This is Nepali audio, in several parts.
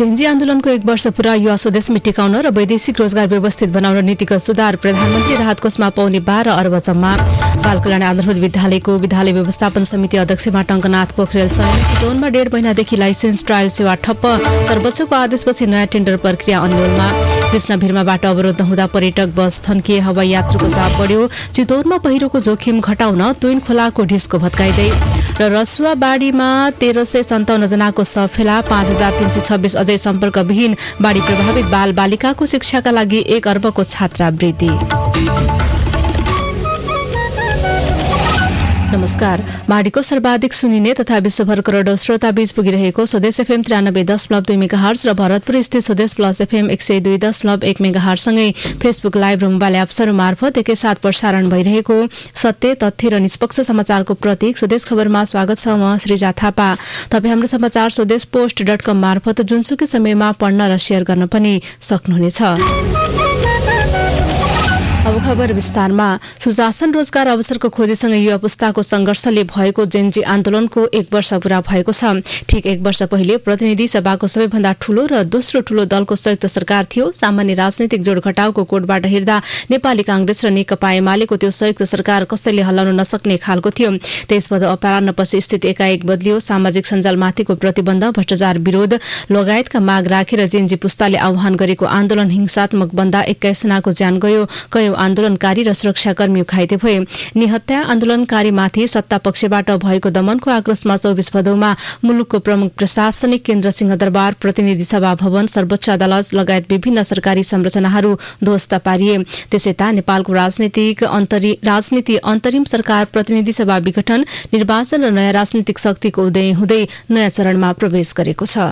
जेनजी आन्दोलनको 1 वर्ष पूरा युवा स्वदेशमै टिकाउन र वैदेशिक रोजगार व्यवस्थित बनाउन नीतिगत सुधार प्रधानमन्त्री राहत कोषमा पाउने 12 अर्ब जम्मा। बाल कल्याण आधारभूत विद्यालयको विद्यालय व्यवस्थापन समिति अध्यक्षमा टङ्कनाथ पोखरेल चयन। चितवनमा 1.5 महिनादेखि लाइसेन्स ट्रायल सेवा ठप्प। सर्वोच्चको आदेशपछि नयाँ टेन्डर प्रक्रिया अन्यलमा। कृष्ण भिरमा बाटो अवरुद्ध हुँदा पर्यटक बस थन्किए, हवाई यात्रुको चाप बढ्यो। चितवनमा पहिरोको जोखिम घटाउन तुइन खोलाको ढिस्को भत्काइदै र रसुवाबाडीमा 1357 जनाको शव फेला। 5326 अझै सम्पर्कविहीन। बाढी प्रभावित बाल बालिकाको शिक्षाका लागि 1 अर्बको छात्रावृत्ति। नमस्कार। माडीको सर्वाधिक सुनिने तथा विश्वभर करोडौं श्रोता बीच पुगिरहेको स्वदेश एफएम 93.2 मेगाहर्ज र भरतपुर स्थित स्वदेश प्लस एफएम 102.1 मेगाहर्ज सँगै फेसबुक लाइभ र मोबाइल एप्सहरू मार्फत एकैसाथ प्रसारण भइरहेको सत्य, तथ्य र निष्पक्ष समाचारको प्रतीक स्वदेश खबरमा स्वागत छ। म श्रीजा थापा। तपाईँ हाम्रो समाचार स्वदेशपोस्ट.com मार्फत जुनसुकै समयमा पढ्न र शेयर गर्न पनि सक्नुहुनेछ। अब खबर विस्तारमा। सुशासन, रोजगार, अवसरको खोजीसँगै युवा पुस्ताको संघर्षले भएको जेनजी आन्दोलनको 1 वर्ष पूरा भएको छ। ठिक 1 वर्ष पहिले प्रतिनिधि सभाको सबैभन्दा ठूलो र दोस्रो ठूलो दलको संयुक्त सरकार थियो। सामान्य राजनीतिक जोडघटाउको कोडबाट हेर्दा नेपाली कांग्रेस र नेकपा एमालेको त्यो संयुक्त सरकार कसैले हल्लाउन नसक्ने खालको थियो। त्यसपछि अपराह्नपछि स्थिति एकाएक बदलियो। सामाजिक सञ्जालमाथिको प्रतिबन्ध, भ्रष्टाचार विरोध लगायतका माग राखेर जेनजी पुस्ताले आह्वान गरेको आन्दोलन हिंसात्मक बन्दा 21 जनाको ज्यान गयो। कयौं आन्दोलनकारी र सुरक्षाकर्मी घाइते भए। निहत्या आन्दोलनकारीमाथि सत्ता पक्षबाट भएको दमनको आक्रोशमा 24 भदौमा मुलुकको प्रमुख प्रशासनिक केन्द्र सिंहदरबार, प्रतिनिधि सभा भवन, सर्वोच्च अदालत लगायत विभिन्न सरकारी संरचनाहरू ध्वस्त पारिए। त्यसैता नेपालको राजनीति अन्तरिम सरकार, प्रतिनिधि सभा विघटन, निर्वाचन र नयाँ राजनीतिक शक्तिको उदय हुँदै नयाँ चरणमा प्रवेश गरेको छ।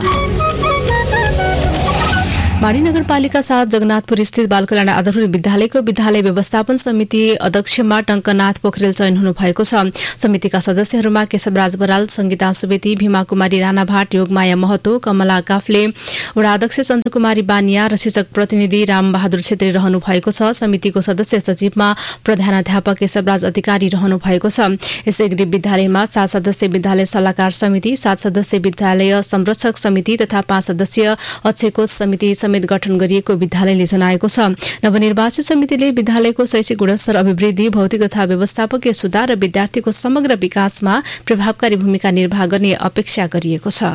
माडी नगरपालिका 7 जगन्नाथपुर स्थित बाल कल्याण आधारभूत विद्यालयको विद्यालय व्यवस्थापन समिति अध्यक्षमा टङ्कनाथ पोखरेल चयन हुनुभएको छ। समितिका सदस्यहरूमा केशवराज बराल, संगीता सुवेदी, भीमा कुमारी राणा भाट, योगमाया महतो, कमला काफ्ले, वडा अध्यक्ष चन्द्रकुमारी बानिया र शिक्षक प्रतिनिधि रामबहादुर छेत्री रहनु भएको छ। समितिको सदस्य सचिवमा प्रधानाध्यापक केशवराज अधिकारी रहनु भएको छ। यसैगरी विद्यालयमा 7 सदस्य विद्यालय सल्लाहकार समिति, 7 सदस्य विद्यालय संरक्षक समिति तथा 5 सदस्य अक्षयकोष समिति समेत गठन गरिएको विद्यालयले जनाएको छ। नवनिर्वाचित समितिले विद्यालयको शैक्षिक गुणस्तर अभिवृद्धि, भौतिक तथा व्यवस्थापकीय सुधार र विद्यार्थीको समग्र विकासमा प्रभावकारी भूमिका निर्वाह गर्ने अपेक्षा गरिएको छ।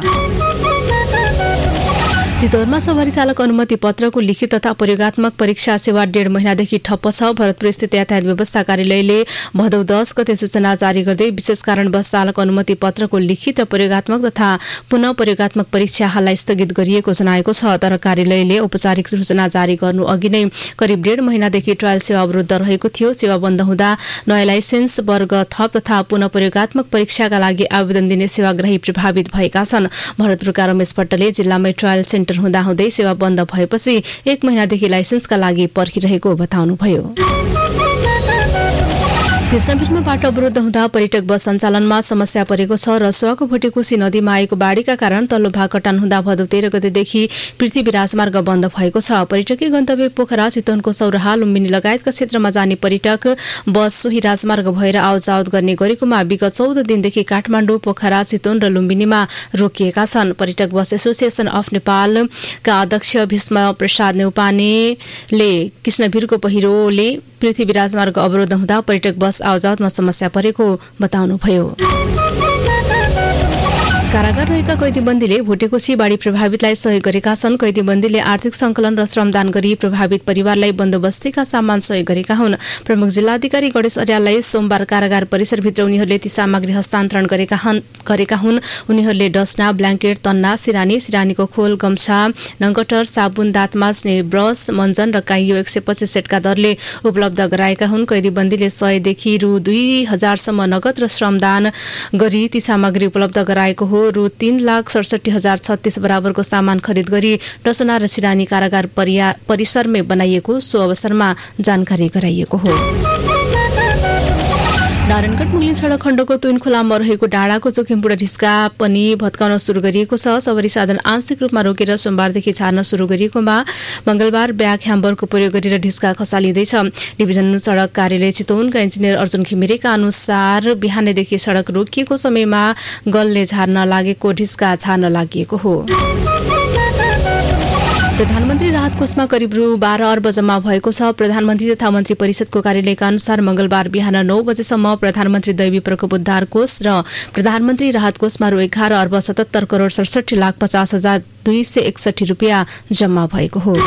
चितवनमा सवारी चालक अनुमति पत्रको लिखित तथा प्रयोगात्मक परीक्षा सेवा 1.5 महिनादेखि ठप्प छ। भरतपुर स्थित यातायात व्यवस्था कार्यालयले भदौ 10 गते सूचना जारी गर्दै विशेष कारणवश चालक अनुमति पत्रको लिखित र प्रयोगात्मक तथा पुनः प्रयोगात्मक परीक्षा हाललाई स्थगित गरिएको जनाएको छ। तर कार्यालयले औपचारिक सूचना जारी गर्नु अघि नै करिब 1.5 महिनादेखि ट्रायल सेवा अवरुद्ध रहेको थियो। सेवा बन्द हुँदा नयाँ लाइसेन्स वर्ग थप तथा पुनः प्रयोगात्मक परीक्षाका लागि आवेदन दिने सेवाग्राही प्रभावित भएका छन्। भरतपुरका रमेश भट्टले जिल्लामै ट्रायल सेन्टर हुँदाहुँदै सेवा बन्द भएपछि 1 महिनादेखि लाइसेन्सका लागि पर्खिरहेको बताउनुभयो। कृष्णभिरमा बाटो अवरुद्ध हुँदा पर्यटक बस सञ्चालनमा समस्या परेको छ। रसुवाको भोटेकोशी नदीमा आएको बाढीका कारण तल्लो भाग कटान हुँदा भदौ 13 गतेदेखि पृथ्वी राजमार्ग बन्द भएको छ। पर्यटकीय गन्तव्य पोखरा, चितवनको सौराहा, लुम्बिनी लगायतका क्षेत्रमा जाने पर्यटक बस सोही राजमार्ग भएर आवजावत गर्ने गरेकोमा विगत 14 दिनदेखि काठमाडौँ, पोखरा, चितवन र लुम्बिनीमा रोकिएका छन्। पर्यटक बस एसोसिएसन अफ नेपालका अध्यक्ष भीष्म प्रसाद नेउपानेले कृष्णभिरको पहिरोले पृथ्वी राजमार्ग अवरुद्ध हुँदा पर्यटक बस आवजावतमा समस्या परेको बताउनुभयो। कारागार रहेका कैदीबन्दीले भोटेकोशी बाढी प्रभावितलाई सहयोग गरेका छन्। कैदीबन्दीले आर्थिक संकलन र श्रमदान गरी प्रभावित परिवारलाई बन्दोबस्तीका सामान सहयोग गरेका हुन्। प्रमुख जिल्लाधिकारी गणेश अर्यालले सोमबार कारागार परिसरभित्र उनीहरूले ती सामग्री हस्तान्तरण गरेका हुन्। उनीहरूले डस्ना, ब्ल्याङ्केट, तन्ना, सिरानीको खोल, गम्छा, नङ्गटर, साबुन, दाँत माझ्ने ब्रस, मञ्जन र काइयो 125 सेटका दरले उपलब्ध गराएका हुन्। कैदीबन्दीले 100 देखि रु 2000 सम्म नगद र श्रमदान गरी ती सामग्री उपलब्ध गराएको हो। रु 3,67,036 बराबरको सामान खरिद गरी डसना र सिरानी कारागार परिसरमै बनाइएको सो अवसरमा जानकारी गराइएको हो। नारायणगढ मुगलिन सडक खण्डको तुइन खोलामा रहेको डाँडाको जोखिमपूर्ण ढिस्का पनि भत्काउन सुरु गरिएको छ। सवारी साधन आंशिक रूपमा रोकेर सोमबारदेखि छाड्न सुरु गरिएकोमा मंगलबार ब्याग ह्याम्बरको प्रयोग गरेर ढिस्का खसालिँदैछ। डिभिजन सडक कार्यालय चितवनका इन्जिनियर अर्जुन घिमिरेका अनुसार बिहानैदेखि सडक रोकिएको समयमा गलले झार्न लागेको ढिस्का झार्न लागि हो। प्रधानमन्त्री राहत कोषमा करिब रु 12 अर्ब जम्मा भएको छ। प्रधानमन्त्री तथा मन्त्री परिषदको कार्यालयका अनुसार मंगलबार बिहान 9 बजेसम्म प्रधानमन्त्री दैवी प्रकोप उद्धार कोष र प्रधानमन्त्री राहत कोषमा रु 11 अर्ब 77 करोड 67 लाख 50 हजार 261 रुपियाँ जम्मा भएको हो।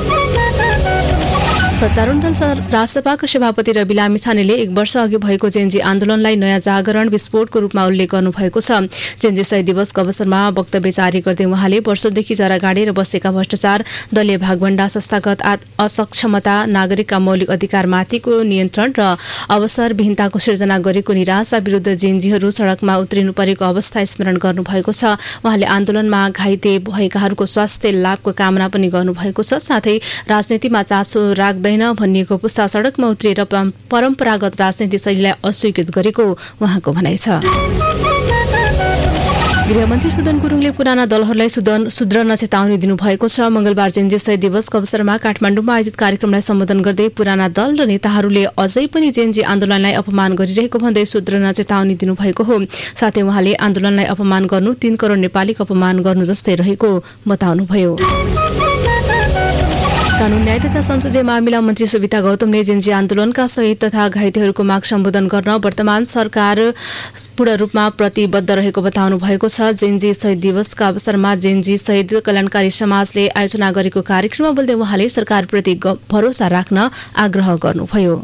सत्तारूढ दल रासपाका सभापति रवि लामिछानेले 1 वर्ष अघि भएको जेन्जी आन्दोलनलाई नयाँ जागरण विस्फोटको रूपमा उल्लेख गर्नुभएको छ। जेन्जी शहीद दिवसको अवसरमा वक्तव्य जारी गर्दै उहाँले वर्षौंदेखि जरा गाडेर बसेका भ्रष्टाचार, दलीय भागभण्डा, संस्थागत असक्षमता, नागरिकका मौलिक अधिकारमाथिको नियन्त्रण र अवसरविहीनताको सिर्जना गरेको निराशा विरुद्ध जेन्जीहरू सड़कमा उत्रिनु परेको अवस्था स्मरण गर्नुभएको छ। उहाँले आन्दोलनमा घाइते भएकाहरूको स्वास्थ्य लाभको कामना पनि गर्नुभएको छ। साथै राजनीतिमा चासो राख्दै भनिएको पुस्ता सड़कमा उत्रिएर परम्परागत राजनीति शैलीलाई अस्वीकृत गरेको उहाँको भनाइ छ। गृहमन्त्री सुदन गुरुङले पुराना दलहरूलाई सुध्रन चेतावनी दिनुभएको छ। मंगलबार जेन्जी शहीद दिवसको अवसरमा काठमाडौँमा आयोजित कार्यक्रमलाई सम्बोधन गर्दै पुराना दल र नेताहरूले अझै पनि जेन्जी आन्दोलनलाई अपमान गरिरहेको भन्दै सुध्रन चेतावनी दिनुभएको हो। साथै उहाँले आन्दोलनलाई अपमान गर्नु 3 करोड नेपालीको अपमान गर्नु जस्तै रहेको बताउनुभयो। कानून न्याय तथा संसदीय मामिला मन्त्री सुविता गौतमले जेन्जी आन्दोलनका शहीद तथा घाइतेहरूको माग सम्बोधन गर्न वर्तमान सरकार पूर्ण रूपमा प्रतिबद्ध रहेको बताउनु भएको छ। जेन्जी शहीद दिवसका अवसरमा जेन्जी शहीद कल्याणकारी समाजले आयोजना गरेको कार्यक्रममा बोल्दै उहाँले सरकारप्रति भरोसा राख्न आग्रह गर्नुभयो।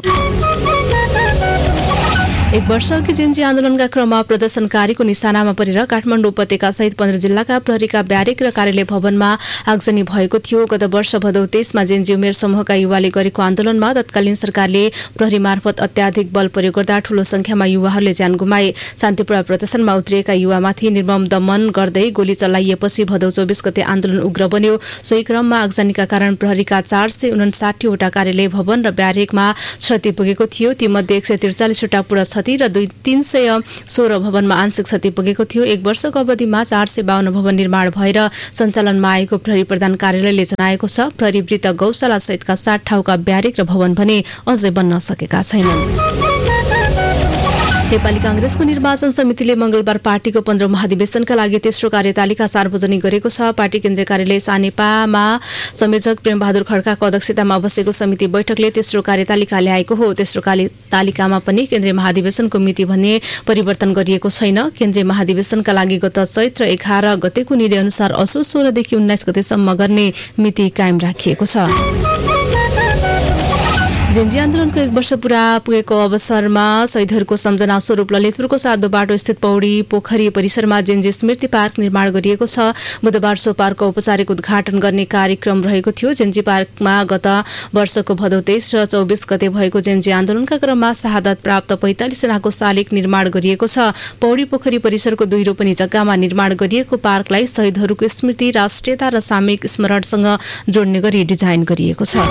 1 वर्ष अघि जेन्जी आन्दोलनका क्रममा प्रदर्शनकारीको निशानामा परेर काठमाडौँ उपत्यका सहित 15 जिल्लाका प्रहरीका ब्यारेक र कार्यालय भवनमा आगजनी भएको थियो। गत वर्ष भदौ 23 मा जेन्जी उमेर समूहका युवाले गरेको आन्दोलनमा तत्कालीन सरकारले प्रहरी मार्फत अत्याधिक बल प्रयोग गर्दा ठूलो संख्यामा युवाहरूले ज्यान गुमाए। शान्तिपूर्ण प्रदर्शनमा उत्रिएका युवामाथि निर्मम दमन गर्दै गोली चलाइएपछि भदौ 24 गते आन्दोलन उग्र बन्यो। सोही क्रममा आगजनीका कारण प्रहरीका 459 वटा कार्यालय भवन र ब्यारेकमा क्षति पुगेको थियो। तीमध्ये 143 वटा पूर्ण क्षति र 316 भवनमा आंशिक क्षति पुगेको थियो। 1 वर्षको अवधिमा 452 भवन निर्माण भएर सञ्चालनमा आएको प्रहरी प्रधान कार्यालयले जनाएको छ। प्रहरी वृत्त गौशाला सहितका 60 ठाउँका ब्यारेक र भवन भने अझै बन्न सकेका छैनन्। नेपाली कांग्रेसको निर्वाचन समितिले मंगलबार पार्टीको 15औं महाधिवेशनका लागि तेस्रो कार्यतालिका सार्वजनिक गरेको छ। पार्टी केन्द्रीय कार्यालय सानेपामा संयोजक प्रेमबहादुर खड्काको अध्यक्षतामा बसेको समिति बैठकले तेस्रो कार्यतालिका ल्याएको हो। तेस्रो कार्यतालिकामा पनि केन्द्रीय महाधिवेशनको मिति भन्ने परिवर्तन गरिएको छैन। केन्द्रीय महाधिवेशनका लागि गत चैत्र 11 गतेको निर्णय अनुसार असोज 16 देखि 19 गतेसम्म गर्ने मिति कायम राखिएको छ। जेन्जी आन्दोलनको 1 वर्ष पूरा पुगेको अवसरमा शहीदहरूको सम्झना स्वरूप ललितपुरको साधो बाटो स्थित पौडी पोखरी परिसरमा जेन्जी स्मृति पार्क निर्माण गरिएको छ। बुधबार सो पार्कको औपचारिक उद्घाटन गर्ने कार्यक्रम रहेको थियो। जेन्जी पार्कमा गत वर्षको भदौ 23 र 24 गते भएको जेन्जी आन्दोलनका क्रममा शहादत प्राप्त 45 जनाको शालिग निर्माण गरिएको छ। पौडी पोखरी परिसरको 2 रोपनी जग्गामा निर्माण गरिएको पार्कलाई शहीदहरूको स्मृति, राष्ट्रियता र सामूहिक स्मरणसँग जोड्ने गरी डिजाइन गरिएको छ।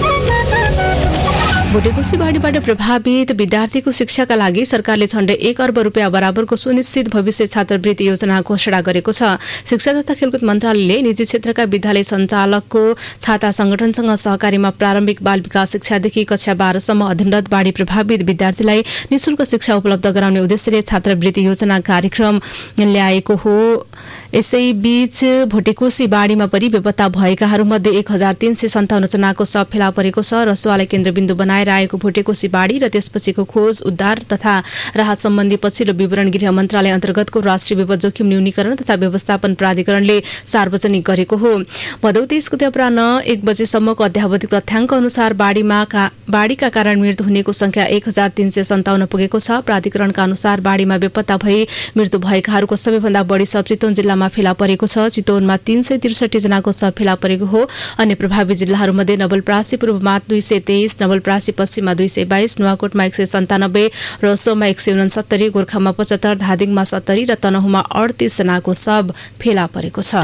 भुटेकोशी बाढीबाट प्रभावित विद्यार्थीको शिक्षाका लागि सरकारले झण्डै 1 अर्ब रुपियाँ बराबरको सुनिश्चित भविष्य छात्रवृत्ति योजना घोषणा गरेको छ। शिक्षा तथा खेलकुद मन्त्रालयले निजी क्षेत्रका विद्यालय सञ्चालकको छाता संगठनसँग सहकारीमा प्रारम्भिक बाल विकास शिक्षादेखि कक्षा 12 सम्म अध्ययनरत बाढी प्रभावित विद्यार्थीलाई निःशुल्क शिक्षा उपलब्ध गराउने उद्देश्यले छात्रवृत्ति योजना कार्यक्रम ल्याएको हो। यसैबीच भुटेकोशी बाढीमा परि बेपत्ता भएकाहरूमध्ये 1357 जनाको शव फेला परेको छ। रसुवालाई केन्द्रबिन्दु बनाएर आएको भुटेकोशी बाढी र त्यसपछिको खोज, उद्धार तथा राहत सम्बन्धी पछिल्लो विवरण गृह मन्त्रालय अन्तर्गतको राष्ट्रिय विपद जोखिम न्यूनीकरण तथा व्यवस्थापन प्राधिकरणले सार्वजनिक गरेको हो। भदौ 23 गते अपराह्न 1 बजेसम्मको अध्यावधिक तथ्याङ्क अनुसार बाढीका कारण मृत्यु हुनेको संख्या 1357 पुगेको छ। प्राधिकरणका अनुसार बाढीमा बेपत्ता भई मृत्यु भएकाहरूको सबैभन्दा बढी शव चितवन जिल्लामा फेला परेको छ। चितवनमा 363 जनाको शव फेला परेको हो। अन्य प्रभावित जिल्लाहरूमध्ये नवलपरासी पूर्वमा 223, नवलपरासी पश्चिममा 222, नुवाकोटमा 197, रसोमा 169, गोर्खामा 75, धादिङमा 70 र तनहुमा 38 जनाको शव फेला परेको छ।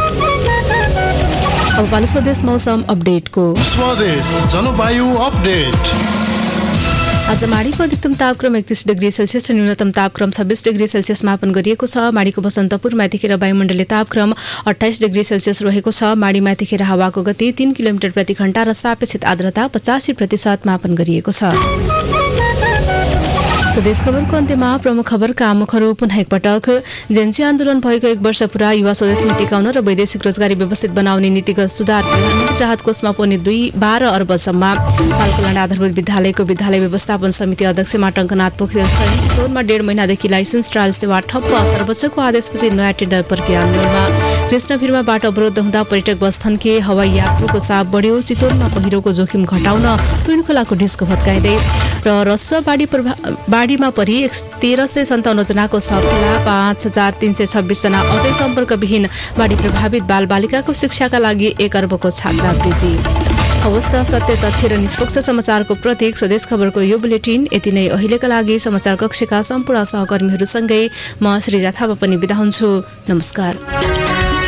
अब पालो स्वदेश मौसम अपडेटको। स्वदेश जलवायु अपडेट। आज माडीको अधिकतम तापक्रम 31 डिग्री सेल्सियस र न्यूनतम तापक्रम 26 डिग्री सेल्सियस मापन गरिएको छ। माडीको बसन्तपुरमा यतिखेर वायुमण्डलीय तापक्रम 28 डिग्री सेल्सियस रहेको छ। माडीमा यतिखेर हावाको गति 3 किलोमिटर प्रति घण्टा र सापेक्षित आर्द्रता 85% मापन गरिएको छ। स्वदेश खबरको अन्त्यमा प्रमुख खबरका मुखहरू पुनः एकपटक। जेन्सी आन्दोलन भएको 1 वर्ष पुरा, युवा स्वदेशमा टिकाउन र वैदेशिक रोजगारी व्यवस्थित बनाउने नीतिगत सुधार, प्रधानमन्त्री राहत कोषमा पाउने 12 अर्बसम्म। पाल्कुलाण्ड आधारभूत विद्यालयको विद्यालय व्यवस्थापन समिति अध्यक्षमा टङ्कनाथ पोखरेल चयन। चितवनमा 1.5 महिनादेखि लाइसेन्स ट्रायल सेवा ठप्प, सर्वोच्चको आदेशपछि नयाँ टेन्डर प्रक्रिया अन्वयनमा। कृष्णभिरमा बाटो अवरुद्ध हुँदा पर्यटक बस थन्के, हवाई यात्रुको चाप बढ्यो। चितवनमा पहिरोको जोखिम घटाउन तुइन खोलाको ढिस्को भत्काइँदै। र रसुवा बाढीमा परि 1357 जनाको सफला, 5326 जना अझै सम्पर्कविहीन। बाढी प्रभावित बालबालिकाको शिक्षाका लागि 1 अर्बको छात्रवृत्ति। अवस्था सत्य तथ्य र निष्पक्ष समाचारको प्रतीक स्वदेश खबरको यो बुलेटिन यति नै। अहिलेका लागि समाचार कक्षका सम्पूर्ण सहकर्मीहरूसँगै म श्रीजा थापा पनि बिदा हुन्छु। नमस्कार।